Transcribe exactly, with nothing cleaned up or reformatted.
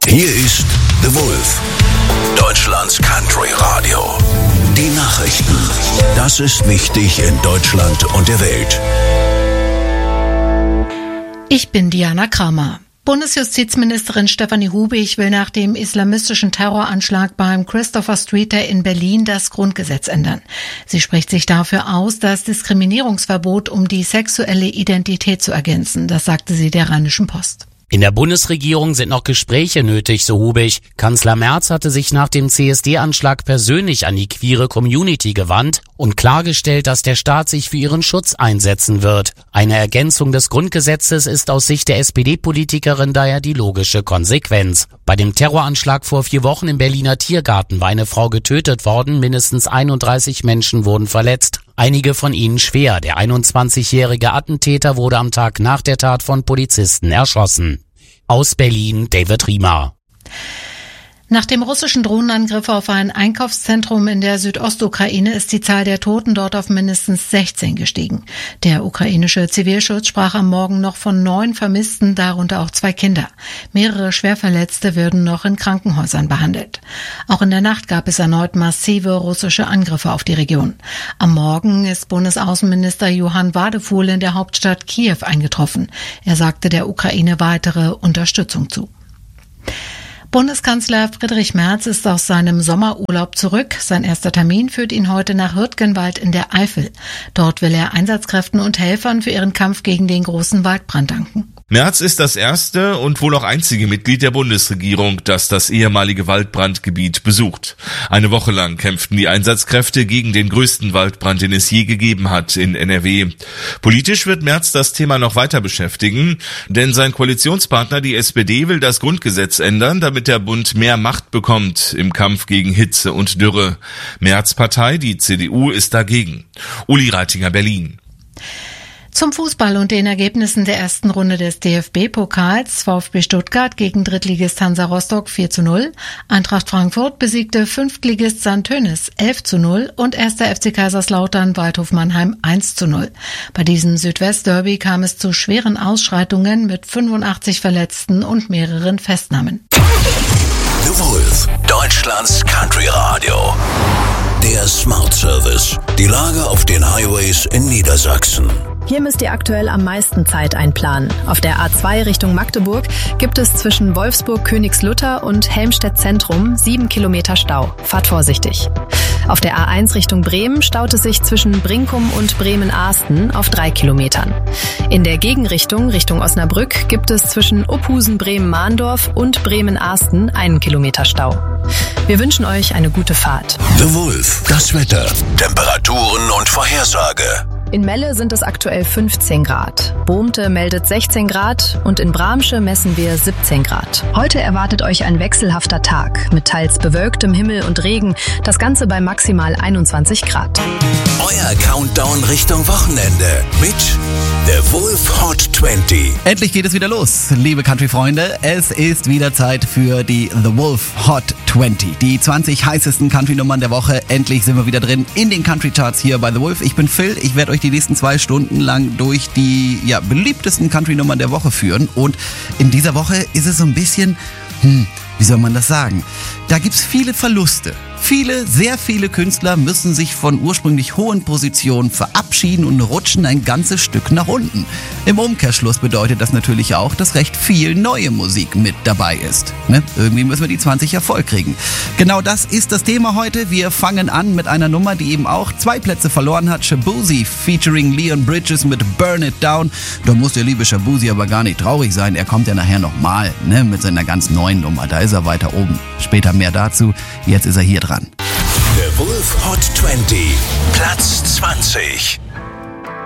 Hier ist The Wolf, Deutschlands Country Radio. Die Nachrichten. Das ist wichtig in Deutschland und der Welt. Ich bin Diana Kramer. Bundesjustizministerin Stefanie Hubig will nach dem islamistischen Terroranschlag beim Christopher Street Day in Berlin das Grundgesetz ändern. Sie spricht sich dafür aus, das Diskriminierungsverbot um die sexuelle Identität zu ergänzen. Das sagte sie der Rheinischen Post. In der Bundesregierung sind noch Gespräche nötig, so Hubig. Kanzler Merz hatte sich nach dem C S D-Anschlag persönlich an die queere Community gewandt und klargestellt, dass der Staat sich für ihren Schutz einsetzen wird. Eine Ergänzung des Grundgesetzes ist aus Sicht der S P D-Politikerin daher die logische Konsequenz. Bei dem Terroranschlag vor vier Wochen im Berliner Tiergarten war eine Frau getötet worden, mindestens einunddreißig Menschen wurden verletzt. Einige von ihnen schwer. Der einundzwanzigjährige Attentäter wurde am Tag nach der Tat von Polizisten erschossen. Aus Berlin, David Riemer. Nach dem russischen Drohnenangriff auf ein Einkaufszentrum in der Südostukraine ist die Zahl der Toten dort auf mindestens sechzehn gestiegen. Der ukrainische Zivilschutz sprach am Morgen noch von neun Vermissten, darunter auch zwei Kinder. Mehrere Schwerverletzte werden noch in Krankenhäusern behandelt. Auch in der Nacht gab es erneut massive russische Angriffe auf die Region. Am Morgen ist Bundesaußenminister Johann Wadefuhl in der Hauptstadt Kiew eingetroffen. Er sagte der Ukraine weitere Unterstützung zu. Bundeskanzler Friedrich Merz ist aus seinem Sommerurlaub zurück. Sein erster Termin führt ihn heute nach Hürtgenwald in der Eifel. Dort will er Einsatzkräften und Helfern für ihren Kampf gegen den großen Waldbrand danken. Merz ist das erste und wohl auch einzige Mitglied der Bundesregierung, das das ehemalige Waldbrandgebiet besucht. Eine Woche lang kämpften die Einsatzkräfte gegen den größten Waldbrand, den es je gegeben hat in N R W. Politisch wird Merz das Thema noch weiter beschäftigen, denn sein Koalitionspartner, die S P D, will das Grundgesetz ändern, damit der Bund mehr Macht bekommt im Kampf gegen Hitze und Dürre. Merz' Partei, die C D U, ist dagegen. Uli Reitinger, Berlin. Zum Fußball und den Ergebnissen der ersten Runde des D F B-Pokals. VfB Stuttgart gegen Drittligist Hansa Rostock vier zu null. Eintracht Frankfurt besiegte Fünftligist Sankt Tönis elf zu null und erster F C Kaiserslautern Waldhof Mannheim eins zu null. Bei diesem Südwest-Derby kam es zu schweren Ausschreitungen mit fünfundachtzig Verletzten und mehreren Festnahmen. The Wolf, Deutschlands Country Radio. Der Smart Service. Die Lage auf den Highways in Niedersachsen. Hier müsst ihr aktuell am meisten Zeit einplanen. Auf der A zwei Richtung Magdeburg gibt es zwischen Wolfsburg-Königslutter und Helmstedt-Zentrum sieben Kilometer Stau. Fahrt vorsichtig. Auf der A eins Richtung Bremen staut es sich zwischen Brinkum und Bremen-Ahsten auf drei Kilometern. In der Gegenrichtung, Richtung Osnabrück, gibt es zwischen Uphusen-Bremen-Mahndorf und Bremen-Ahsten einen Kilometer Stau. Wir wünschen euch eine gute Fahrt. The Wolf, das Wetter, Temperaturen und Vorhersage. In Melle sind es aktuell fünfzehn Grad. Bohmte meldet sechzehn Grad und in Bramsche messen wir siebzehn Grad. Heute erwartet euch ein wechselhafter Tag mit teils bewölktem Himmel und Regen. Das Ganze bei maximal einundzwanzig Grad. Euer Countdown Richtung Wochenende mit The Wolf Hot zwanzig. Endlich geht es wieder los, liebe Country-Freunde. Es ist wieder Zeit für die The Wolf Hot zwanzig. Die zwanzig heißesten Country-Nummern der Woche. Endlich sind wir wieder drin in den Country-Charts hier bei The Wolf. Ich bin Phil, ich werde euch die nächsten zwei Stunden lang durch die ja, beliebtesten Country-Nummern der Woche führen. Und in dieser Woche ist es so ein bisschen, hm, wie soll man das sagen? Da gibt's viele Verluste. Viele, sehr viele Künstler müssen sich von ursprünglich hohen Positionen verabschieden und rutschen ein ganzes Stück nach unten. Im Umkehrschluss bedeutet das natürlich auch, dass recht viel neue Musik mit dabei ist. Ne? Irgendwie müssen wir die zwanzig ja voll kriegen. Genau das ist das Thema heute. Wir fangen an mit einer Nummer, die eben auch zwei Plätze verloren hat. Shaboozey featuring Leon Bridges mit Burn It Down. Da muss der liebe Shaboozey aber gar nicht traurig sein. Er kommt ja nachher nochmal, ne, mit seiner ganz neuen Nummer. Da ist er weiter oben. Später mehr dazu. Jetzt ist er hier dran. The Wolf Hot zwanzig, Platz zwanzig.